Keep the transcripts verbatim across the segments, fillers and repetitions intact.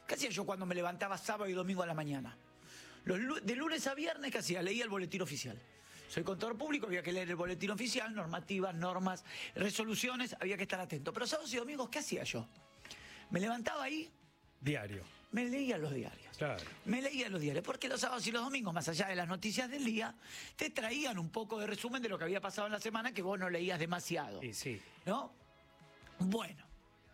¿Qué hacía yo cuando me levantaba sábado y domingo a la mañana? Los, de lunes a viernes, ¿qué hacía? Leía el boletín oficial. Soy contador público, había que leer el boletín oficial, normativas, normas, resoluciones, había que estar atento. Pero sábados y domingos, ¿qué hacía yo? Me levantaba ahí. Diario. Me leía los diarios. Claro. Me leía los diarios, porque los sábados y los domingos, más allá de las noticias del día, te traían un poco de resumen de lo que había pasado en la semana que vos no leías demasiado. Sí, sí. ¿No? Bueno.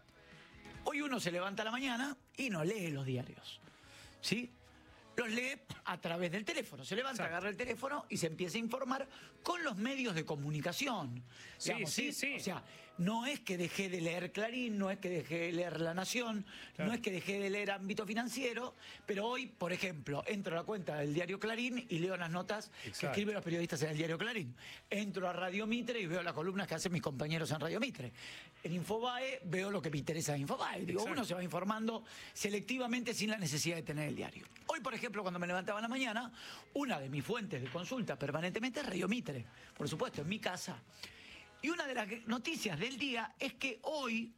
Hoy uno se levanta a la mañana y no lee los diarios. ¿Sí? Los lee a través del teléfono. Se levanta, Exacto. agarra el teléfono y se empieza a informar con los medios de comunicación. Sí, Digamos, sí, sí. O sea, no es que dejé de leer Clarín, no es que dejé de leer La Nación, Claro. no es que dejé de leer Ámbito Financiero, pero hoy, por ejemplo, entro a la cuenta del diario Clarín y leo las notas que Exacto. escriben los periodistas en el diario Clarín. Entro a Radio Mitre y veo las columnas que hacen mis compañeros en Radio Mitre. En Infobae veo lo que me interesa de Infobae. Digo, Exacto. uno se va informando selectivamente sin la necesidad de tener el diario. Hoy, por ejemplo, cuando me levantaba en la mañana, una de mis fuentes de consulta permanentemente es Radio Mitre, por supuesto, en mi casa. Y una de las noticias del día es que hoy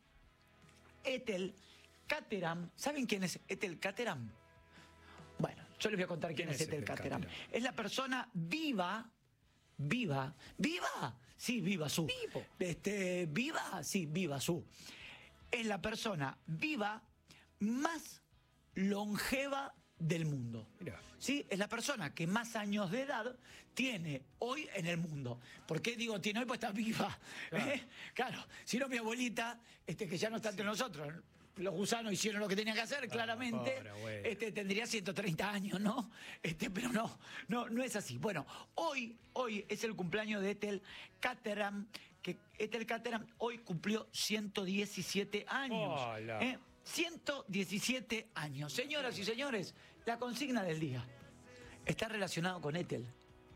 Ethel Caterham, ¿saben quién es Ethel Caterham? Bueno, yo les voy a contar quién, ¿Quién es es Ethel Ethel Caterham. Caterham? Es la persona viva, viva, viva, sí, viva su. Vivo. Este, viva, sí, viva su. Es la persona viva más longeva del mundo. Mirá. ¿Sí? Es la persona que más años de edad tiene hoy en el mundo. ¿Por qué digo tiene hoy? Pues está viva. Claro. ¿Eh? Claro. Si no, mi abuelita, este, que ya no está entre nosotros, los gusanos hicieron lo que tenían que hacer, claramente, pobre abuela. este, tendría ciento treinta años, ¿no? Este, pero no, no, no es así. Bueno, hoy, hoy es el cumpleaños de Ethel Caterham, que Ethel Caterham hoy cumplió ciento diecisiete años. Hola. ¿Eh? ciento diecisiete años. Señoras y señores, la consigna del día está relacionado con Ethel.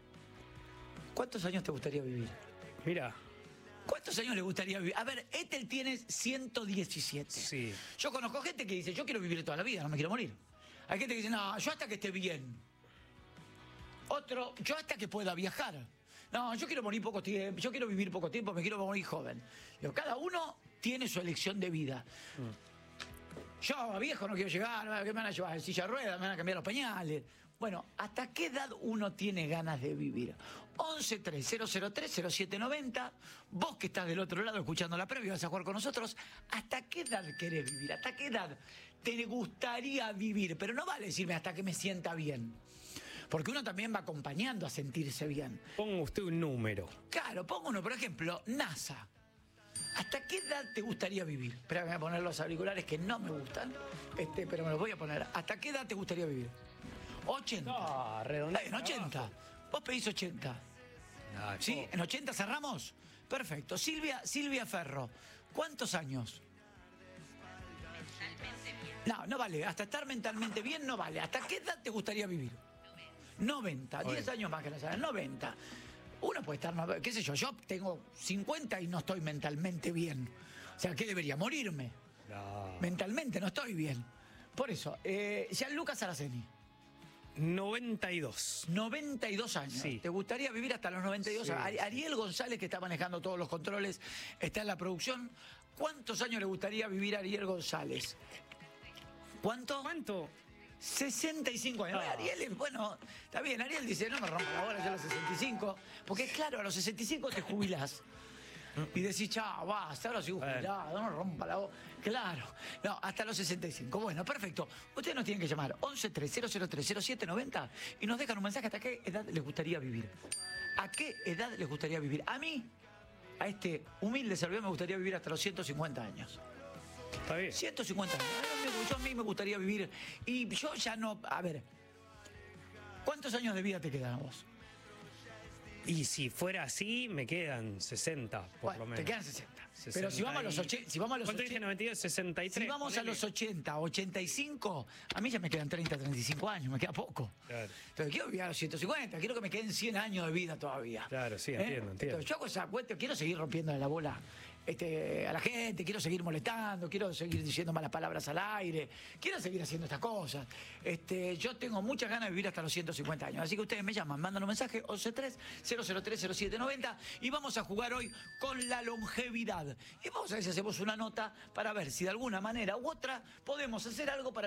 ¿Cuántos años te gustaría vivir? Mira, ¿Cuántos años le gustaría vivir? A ver, Ethel tiene ciento diecisiete. Sí. Yo conozco gente que dice, yo quiero vivir toda la vida, no me quiero morir. Hay gente que dice, no, yo hasta que esté bien. Otro, yo hasta que pueda viajar. No, yo quiero morir poco tiempo, yo quiero vivir poco tiempo, me quiero morir joven. Digo, cada uno tiene su elección de vida. Yo, a viejo, no quiero llegar, ¿qué me van a llevar? En silla de ruedas, me van a cambiar los pañales. Bueno, ¿hasta qué edad uno tiene ganas de vivir? once tres cero cero tres cero siete noventa. Vos que estás del otro lado escuchando la previa, vas a jugar con nosotros. ¿Hasta qué edad querés vivir? ¿Hasta qué edad te gustaría vivir? Pero no vale decirme hasta que me sienta bien. Porque uno también va acompañando a sentirse bien. ponga usted un número. Claro, pongo uno, por ejemplo, NASA. ¿Hasta qué edad te gustaría vivir? Espera, me voy a poner los auriculares que no me gustan, este, pero me los voy a poner. ¿Hasta qué edad te gustaría vivir? ochenta. No, redondea Está bien, ochenta. Vos pedís ochenta. No, ¿Sí? po- ¿En ochenta cerramos? Perfecto. Silvia, Silvia Ferro, ¿cuántos años? No, no vale. Hasta estar mentalmente bien no vale. ¿Hasta qué edad te gustaría vivir? noventa. diez Bueno. años más que la saben. noventa. Uno puede estar, no- qué sé yo, yo tengo cincuenta y no estoy mentalmente bien. O sea, ¿qué debería? Morirme. no. Mentalmente no estoy bien. Por eso, eh, Gianluca Saraceni, noventa y dos. noventa y dos años. Sí. ¿Te gustaría vivir hasta los noventa y dos? Sí, Ari- sí. Ariel González, que está manejando todos los controles, está en la producción. ¿Cuántos años le gustaría vivir a Ariel González? ¿Cuánto? ¿Cuánto? sesenta y cinco años. Ah. Ariel, es- bueno, está bien. Ariel dice, no me rompa la bola, yo a los sesenta y cinco. Porque claro, a los sesenta y cinco te jubilás. Y decís, chao, basta, ahora sigo jubilado, no me rompa la bola. Claro, no, hasta los sesenta y cinco. Bueno, perfecto. Ustedes nos tienen que llamar once tres cero cero tres cero siete noventa y nos dejan un mensaje hasta qué edad les gustaría vivir. ¿A qué edad les gustaría vivir? A mí, a este humilde servidor, me gustaría vivir hasta los ciento cincuenta años. Está bien. ciento cincuenta años. Yo a mí me gustaría vivir. Y yo ya no. A ver. ¿Cuántos años de vida te quedan a vos? Y si fuera así, me quedan sesenta, por Bueno, lo menos. te quedan sesenta. Pero sesenta si vamos a los y- ochenta. Si vamos a los ¿Cuánto dije? ochenta. noventa y dos, sesenta y tres. Si vamos a ponele. los ochenta, ochenta y cinco, a mí ya me quedan treinta, treinta y cinco años, me queda poco. Claro. Entonces quiero vivir a los ciento cincuenta, quiero que me queden cien años de vida todavía. Claro, sí, entiendo, entiendo. Entonces yo hago esa cuenta, quiero seguir rompiéndole la bola este, a la gente, quiero seguir molestando, quiero seguir diciendo malas palabras al aire, quiero seguir haciendo estas cosas. Este, yo tengo muchas ganas de vivir hasta los ciento cincuenta años, así que ustedes me llaman, mandan un mensaje, once tres cero cero tres cero siete noventa, y vamos a jugar hoy con la longevidad. Y vamos a ver si hacemos una nota para ver si de alguna manera u otra podemos hacer algo para